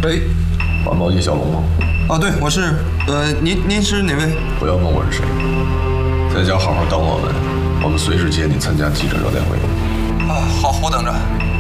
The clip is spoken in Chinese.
喂， 环保叶小龙吗？ 啊，对，我是。您是哪位？ 不要问我是谁，在家好好等我们，我们随时接你参加记者招待会。 啊，好，我等着。